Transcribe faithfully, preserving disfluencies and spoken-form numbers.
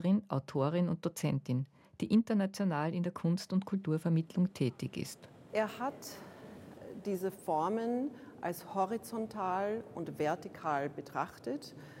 Autorin und Dozentin, die international in der Kunst- und Kulturvermittlung tätig ist. Er hat diese Formen als horizontal und vertikal betrachtet.